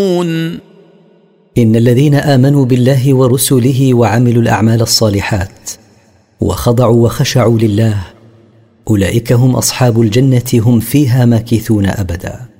إن الذين آمنوا بالله ورسله وعملوا الأعمال الصالحات وخضعوا وخشعوا لله أولئك هم أصحاب الجنة، هم فيها ماكثون أبدا.